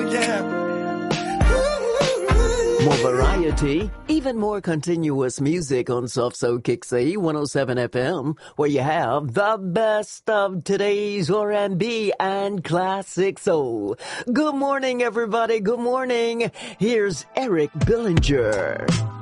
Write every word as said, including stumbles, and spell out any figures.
Yeah. More variety, even more continuous music on Soft Soul Kixie one oh seven F M, where you have the best of today's R and B and classic soul. Good morning, everybody. Good morning. Here's Eric Billinger.